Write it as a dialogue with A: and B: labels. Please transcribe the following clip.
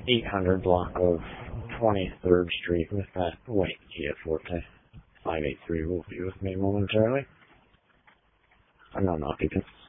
A: 800 block of 23rd Street with that white Kia Forte. 583 will be with me momentarily. Unknown occupants.